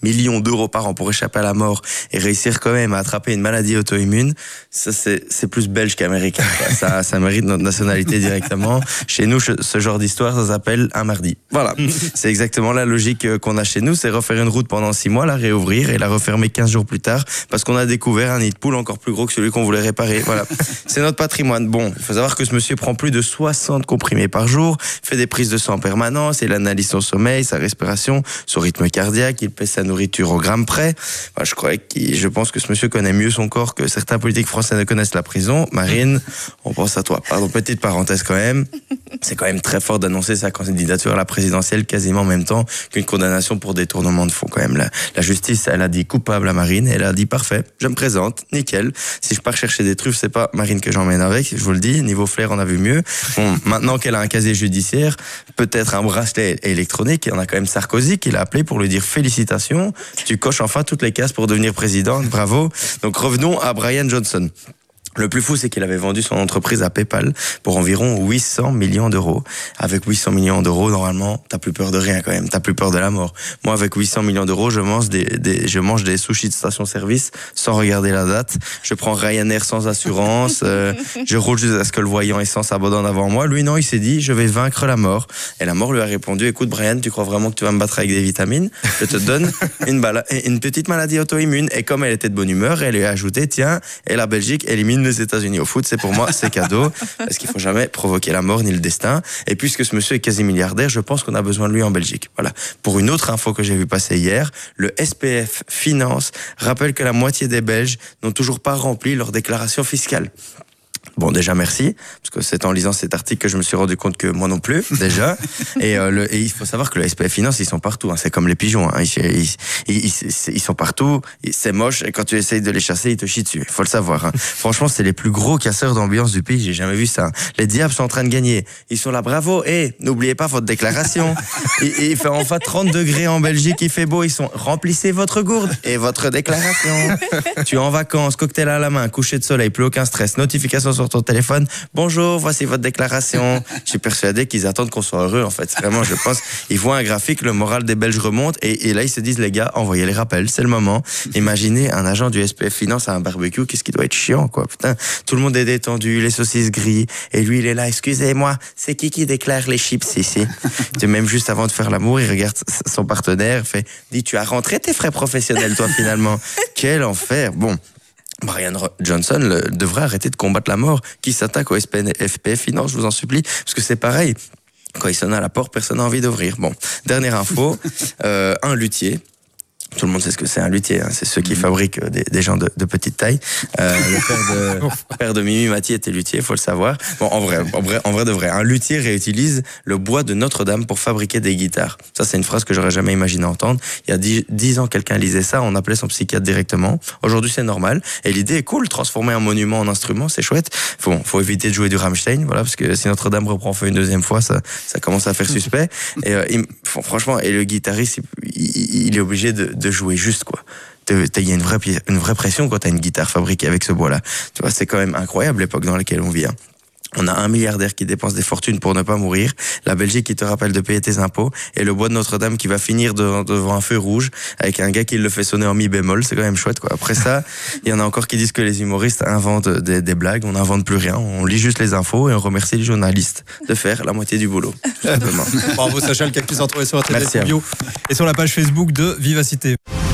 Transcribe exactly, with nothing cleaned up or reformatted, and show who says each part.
Speaker 1: millions d'euros par an pour échapper à la mort et réussir quand même à attraper une maladie auto-immune, ça c'est, c'est plus belge qu'américain. ça, ça mérite notre nationalité directement. Chez nous, ce genre d'histoire, ça s'appelle un mardi. Voilà, c'est exactement la logique qu'on a chez nous, c'est refaire une route pendant six mois, la réouvrir et la refermer quinze jours plus tard parce qu'on a découvert un nid de poule encore plus gros que celui qu'on voulait réparer. Voilà, c'est notre patrimoine. Bon, il faut savoir que ce monsieur prend plus de soixante comprimés par jour, fait des prises de sang en permanence, il analyse son sommeil, sa respiration, son rythme cardiaque, il paie sa nourriture au gramme près. Enfin, je crois qu'il, je pense que ce monsieur connaît mieux son corps que certains politiques français ne connaissent la prison. Marine, on pense à toi. Pardon, petite parenthèse quand même. C'est quand même très fort d'annoncer sa candidature à la présidentielle quasiment en même temps qu'une condamnation pour détournement de fonds quand même. La, la justice, elle a dit coupable à Marine, elle a dit parfait, je me présente, nickel. Si je pars chercher des truffes, c'est pas Marine que j'emmène avec, je vous le dis, niveau flair, on a vu mieux. Bon, maintenant qu'elle a un casier judiciaire, peut-être un bracelet électronique, on a quand même Sarkozy qui l'a appelé pour lui dire félicitations, tu coches enfin toutes les cases pour devenir président, bravo. Donc revenons à Brian Johnson. Le plus fou, c'est qu'il avait vendu son entreprise à PayPal pour environ huit cents millions d'euros. Avec huit cents millions d'euros, normalement, t'as plus peur de rien quand même. T'as plus peur de la mort. Moi, avec huit cents millions d'euros, je mange des, des, je mange des sushis de station-service sans regarder la date. Je prends Ryanair sans assurance. Euh, je roule jusqu'à ce que le voyant essence abandonne avant moi. Lui, non, il s'est dit, je vais vaincre la mort. Et la mort lui a répondu, écoute, Brian, tu crois vraiment que tu vas me battre avec des vitamines? Je te donne une, bala- une petite maladie auto-immune. Et comme elle était de bonne humeur, elle lui a ajouté, tiens, et la Belgique élimine les États-Unis au foot, c'est pour moi, c'est cadeau, parce qu'il faut jamais provoquer la mort ni le destin. Et puisque ce monsieur est quasi milliardaire, je pense qu'on a besoin de lui en Belgique. Voilà. Pour une autre info que j'ai vu passer hier, le S P F Finance rappelle que la moitié des Belges n'ont toujours pas rempli leur déclaration fiscale. Bon, déjà, merci, parce que c'est en lisant cet article que je me suis rendu compte que moi non plus, déjà. Et, euh, le, et il faut savoir que le S P F Finance, ils sont partout, hein. C'est comme les pigeons, hein. ils, ils, ils, ils, ils sont partout, c'est moche, et quand tu essayes de les chasser, ils te chient dessus, il faut le savoir. Hein. Franchement, c'est les plus gros casseurs d'ambiance du pays, j'ai jamais vu ça. Hein. Les diables sont en train de gagner, ils sont là, bravo, et hey, n'oubliez pas votre déclaration. et, et il fait enfin trente degrés en Belgique, il fait beau, ils sont, remplissez votre gourde et votre déclaration. Tu es en vacances, cocktail à la main, coucher de soleil, plus aucun stress, notification sur ton téléphone, bonjour, voici votre déclaration. Je suis persuadé qu'ils attendent qu'on soit heureux, en fait. Vraiment, je pense, ils voient un graphique, le moral des Belges remonte, et, et là, ils se disent, les gars, envoyez les rappels, c'est le moment. Imaginez un agent du S P F Finance à un barbecue, qu'est-ce qui doit être chiant, quoi. Putain, tout le monde est détendu, les saucisses grillent, et lui, il est là, excusez-moi, c'est qui qui déclare les chips ici? Tu même juste avant de faire l'amour, il regarde son partenaire, fait, dis, tu as rentré tes frais professionnels, toi, finalement. Quel enfer. Bon. Brian Johnson le, devrait arrêter de combattre la mort. Qui s'attaque au S P F Finance, je vous en supplie, parce que c'est pareil. Quand il sonne à la porte, personne n'a envie d'ouvrir. Bon, dernière info, euh, un luthier. Tout le monde sait ce que c'est un luthier, hein. C'est ceux qui fabriquent des, des gens de, de petite taille. Euh, le père de, le père de Mimi Mati était luthier, faut le savoir. Bon, en vrai, en vrai, en vrai de vrai, un luthier réutilise le bois de Notre-Dame pour fabriquer des guitares. Ça, c'est une phrase que j'aurais jamais imaginé entendre. Il y a dix, dix ans, quelqu'un lisait ça, on appelait son psychiatre directement. Aujourd'hui, c'est normal. Et l'idée est cool, transformer un monument en instrument, c'est chouette. Faut, faut éviter de jouer du Rammstein, voilà, parce que si Notre-Dame reprend feu une deuxième fois, ça, ça commence à faire suspect. Et euh, il, franchement, et le guitariste, il, il, il est obligé de, de jouer juste, quoi. Il y a une vraie, une vraie pression quand tu as une guitare fabriquée avec ce bois-là. Tu vois, c'est quand même incroyable l'époque dans laquelle on vit. Hein. On a un milliardaire qui dépense des fortunes pour ne pas mourir, la Belgique qui te rappelle de payer tes impôts, et le bois de Notre-Dame qui va finir devant, devant un feu rouge avec un gars qui le fait sonner en mi bémol. C'est quand même chouette, quoi. Après ça, il y en a encore qui disent que les humoristes inventent des, des blagues. On n'invente plus rien. On lit juste les infos et on remercie les journalistes de faire la moitié du boulot. Tout simplement.
Speaker 2: Bravo Sacha, le cactus en trouvé sur Internet bio et sur la page Facebook de Vivacité.